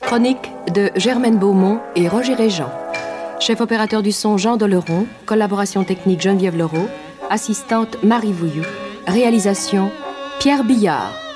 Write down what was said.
Chronique de Germaine Beaumont et Roger Régent. Chef opérateur du son Jean Doleron, collaboration technique Geneviève Leroux, assistante Marie Vouilloux, réalisation Pierre Billard.